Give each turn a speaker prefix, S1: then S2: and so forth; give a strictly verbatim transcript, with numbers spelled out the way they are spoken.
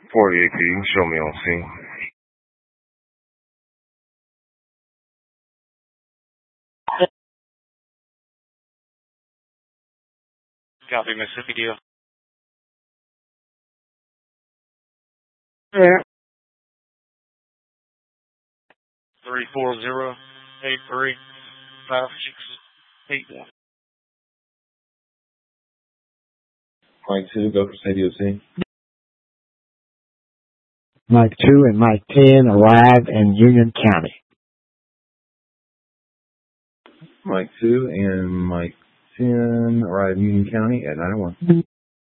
S1: forty-eight P, show me on scene.
S2: Copy, Mississippi deal.
S3: Yeah.
S2: Three four zero eight three five six eight one.
S1: Mike two, go for C D O C.
S3: Mike two and Mike ten arrive in Union County.
S1: Mike two and Mike ten arrive in Union County at nine oh one.